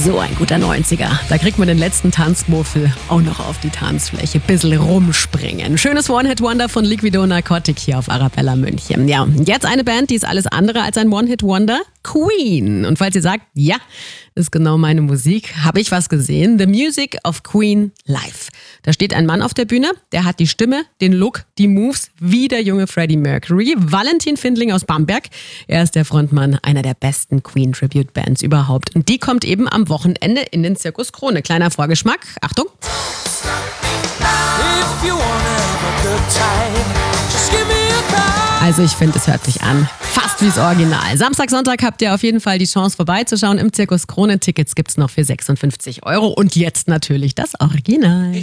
So ein guter 90er. Da kriegt man den letzten Tanzmuffel auch noch auf die Tanzfläche. Bissl rumspringen. Schönes One-Hit-Wonder von Liquido Narcotic hier auf Arabella München. Ja, jetzt eine Band, die ist alles andere als ein One-Hit-Wonder. Queen. Und falls ihr sagt, ja, ist genau meine Musik, habe ich was gesehen. The Music of Queen live. Da steht ein Mann auf der Bühne, der hat die Stimme, den Look, die Moves wie der junge Freddie Mercury. Valentin Findling aus Bamberg. Er ist der Frontmann einer der besten Queen-Tribute-Bands überhaupt. Und die kommt eben am Wochenende in den Zirkus Krone. Kleiner Vorgeschmack. Achtung. Also ich finde, es hört sich an fast wie's Original. Samstag, Sonntag habt ihr auf jeden Fall die Chance vorbeizuschauen im Zirkus Krone. Tickets gibt's noch für 56 €. Und jetzt natürlich das Original.